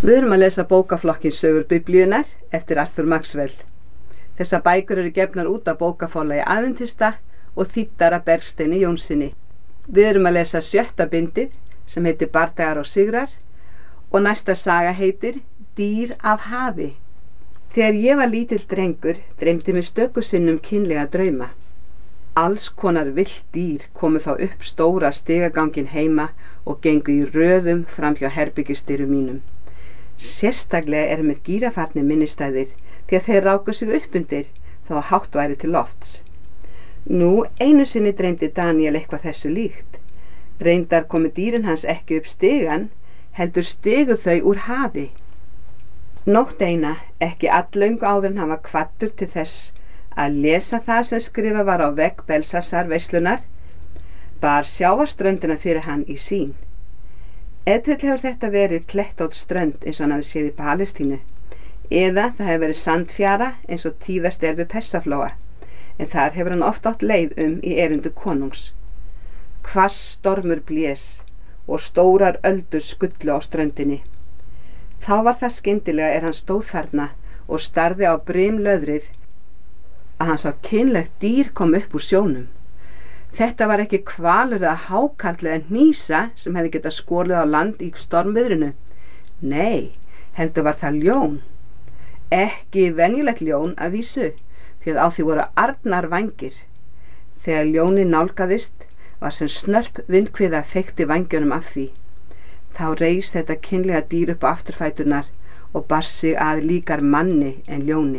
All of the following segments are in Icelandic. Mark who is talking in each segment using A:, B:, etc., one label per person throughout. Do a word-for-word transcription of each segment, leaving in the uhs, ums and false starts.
A: Við erum að lesa bókaflokkin Sögur Biblíunnar eftir Arthur Maxwell. Þessar bækur eru gefnar út af bókaforlagi Adventista og þýddar af Bergsteini Jónssyni. Við erum að lesa sjötta bindið sem heitir Bardagar og sigrar og næsta saga heitir Dýr af hafi. Þegar ég var lítill drengur dreymdi mig stöku sinnum kynlega drauma. Alls konar villt dýr komu þá upp stóra stigagangin heima og gengu í röðum fram hjá herbergisdyrum mínum. Sérstaklega er mér gírafarnir minnistæðir því að þeir ráku sig upp undir þá að hátt væri til lofts. Nú einu sinni dreymdi Daniel eitthvað þessu líkt. Reyndar komu dýrin hans ekki upp stigan, heldur stigu þau úr hafi. Nótt eina, ekki alllöngu áður en hann var kvaddur til þess að lesa það sem skrifað var á vegg Belsasar veislunar, bar sjávarströndina fyrir hann í sýn. Edvill hefur þetta verið klettótt strönd eins og hann hafi séð í Palestínu, eða það hefur verið sandfjara eins og tíðast er við Persaflóa, en þar hefur hann oft átt leið um í erindu konungs. Hvass stormur blés og stórar öldur skullu á ströndinni. Þá var það skyndilega er hann stóð þarna og starði á brimlöðrið að hann sá kynlegt dýr kom upp úr sjónum. Þetta var ekki hvalur eða hákarl eða hnýsa sem hefði getað skolið á land í stormviðrinu. Nei, heldur var það ljón. Ekki venjulegt ljón að vísu, því að á því voru arnar vængir. Þegar ljónið nálgaðist var sem snörp vindkviða feykti vængjunum af því. Þá reis þetta kynlega dýr upp á afturfæturnar og bar sig að líkar manni en ljóni.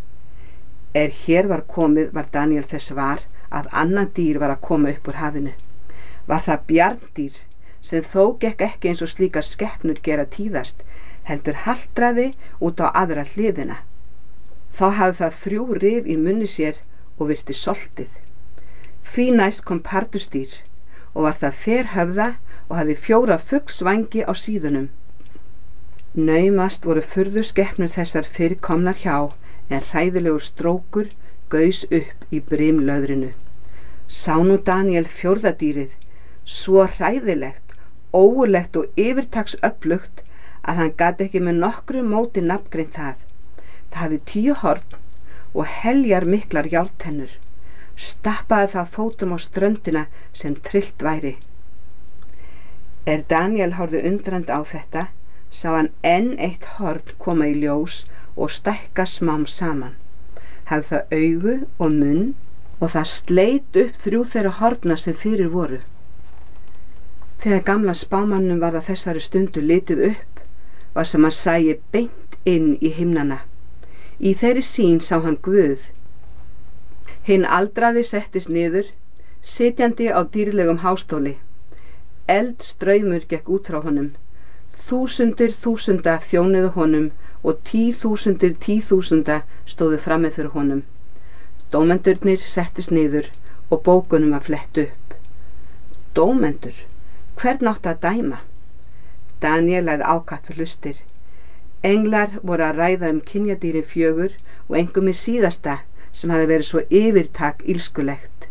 A: Er hér var komið var Daniel þess var að annað dýr var að koma upp úr hafinu. Var það bjarndýr sem þó gekk ekki eins og slíkar skepnur gera tíðast, heldur haltraði út á aðra hliðina. Þá hafði það þrjú rif í munni sér og virti soltið. Því næst kom pardusdýr og var það ferhöfða og hafði fjóra fuglsvængi á síðunum. Naumast voru furðu skepnur þessar fyrirkomnar hjá, en hræðilegur strókur gaus upp í brimlöðrinu. Sá nú Daniel fjórða dýrið, svo hræðilegt, ógurlegt og yfirtaksöflugt að hann gat ekki með nokkru móti nafngreint það. Það hafði tíu horn og heljar miklar járntennur. Stappaði það fótum á ströndina sem trillt væri. Er Daniel horfði undrandi á þetta, sá hann enn eitt horn koma í ljós og stækka smám saman. Hafði það augu og munn og það sleit upp þrjú þeirra horna sem fyrir voru. Þegar gamla spámannum var það þessari stundu litið upp, var sem hann sæi beint inn í himnana. Í þeirri sýn sá hann Guð. Hinn aldraði settist niður, sitjandi á dýrlegum hástóli. Eldstraumur gekk út frá honum. Þúsundir þúsunda þjónuðu honum og tíþúsundir tíþúsunda stóðu frammi fyrir honum. Dómendurnir settust niður og bókunum var flett upp. Dómendur? Hvern átti að dæma? Daniel lagði ákaft við hlustir. Englar voru að ræða um kynjadýrin fjögur og engum í síðasta sem hafði verið svo yfirtak ílskulegt.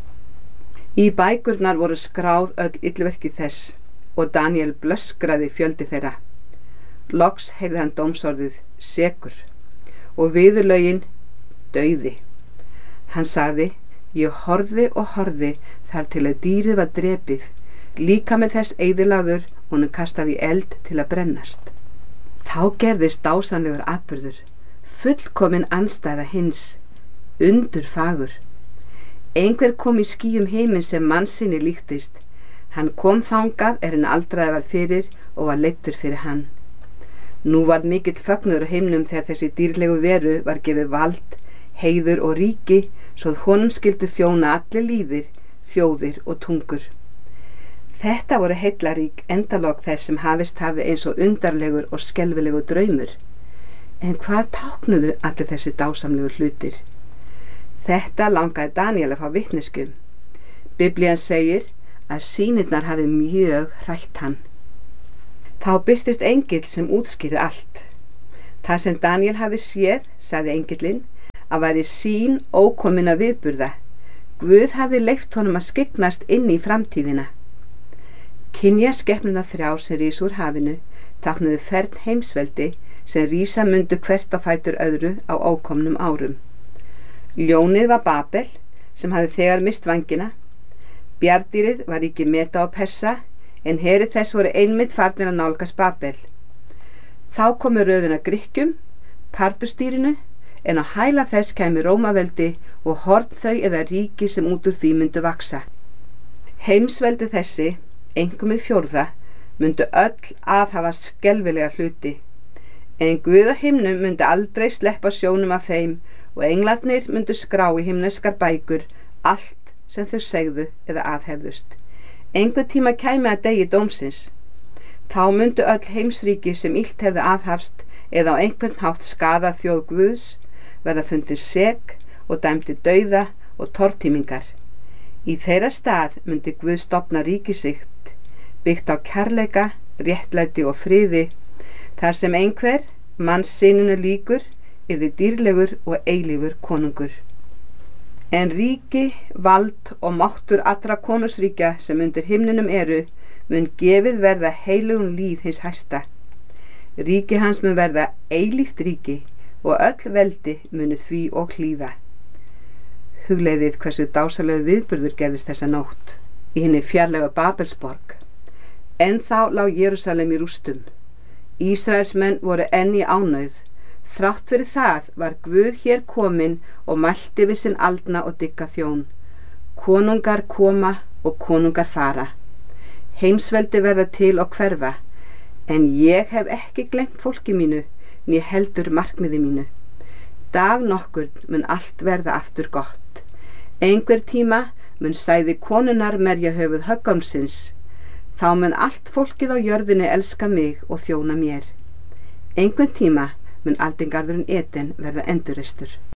A: Í bækurnar voru skráð öll illverki þess og Daniel blöskraði fjöldi þeirra. Loks heyrði hann dómsorðið sekur og viðurlögin dauði. Hann sagði, ég horfði og horfði þar til að dýrið var drepið, líka með þess eyðilagður og hann kastaði í eld til að brennast. Þá gerðist dásamlegur atburður, fullkomin andstæða hins, undur fagur. Einhver kom í skýjum heiminn sem mannsynni líktist. Hann kom þangað er hann aldraði var fyrir og var leiddur fyrir hann. Nú var mikill fögnuður á heimnum þegar þessi dýrlegu veru var gefið vald, heiður og ríki, svo að honum skyldu þjóna allir líðir, þjóðir og tungur. Þetta voru heillarík endalok þess sem hafist hafi eins og undarlegur og skelfilegur draumur. En hvað táknuðu allir þessi dásamlegu hlutir? Þetta langaði Daniel að fá vitneskju. Biblían segir að sýnirnar hafi mjög hrætt hann. Þá birtist engill sem útskýrði allt. Það sem Daniel hafi séð, sagði engillinn, að væri sýn ókominna viðburða. Guð hafi leyft honum að skyggnast inn í framtíðina. Kynja skepnuna þrjá sem rís úr hafinu táknuðu fern heimsveldi sem rísa mundu hvert á fætur öðru á ókomnum árum. Ljónið var Babel sem hafði þegar mist vængina. Bjarndýrið var ríki Meda og Persa en heri þess voru einmitt farnir að nálgast Babel. Þá komu röðuna Grikkjum, Pardustýrinu, en á hæla þess kæmi Rómaveldi og horn þau eða ríki sem út úr því myndu vaksa. Heimsveldi þessi, einkum við fjórða, myndu öll afhafa skelfilega hluti, en Guð á himnum myndi aldrei sleppa sjónum af þeim og englarnir myndu skrá í himneskar bækur allt sem þau segðu eða aðhefðust. Engu tíma kæmi að degi dómsins. Þá myndu öll heimsríki sem illt hefði aðhafst eða á einhvern hátt skaða þjóð Guðs verða fundir sek og dæmdi dauða og tortímingar. Í þeirra stað myndi Guð stofna ríki sitt, byggt á kærleika, réttlæti og friði, þar sem einhver, mannssyninu líkur, yrði dýrlegur og eilífur konungur. En ríki, vald og máttur allra konungsríkja sem undir himninum eru, mun gefið verða heilugum líð hins hæsta. Ríki hans mun verða eilíft ríki og öll veldi munu því og hlýða. Hugleiðið hversu dásalegu viðburður gerðist þessa nótt í hinni fjarlægu Babelsborg. En þá lá Jerúsalem í rústum. Ísraelsmenn voru enn í ánauð. Þrátt fyrir það var Guð hér kominn og mælti við sinn aldna og digga þjón. Konungar koma og konungar fara. Heimsveldi verða til og hverfa, en ég hef ekki gleymt fólki mínu, né heldur markmiði mínu. Dag nokkurn mun allt verða aftur gott. Einhver tíma mun sæði konunnar merja höfuð höggormsins. Þá mun allt fólkið á jörðinni elska mig og þjóna mér. Einhvern tíma mun aldingarðurinn Eden verða endurreistur.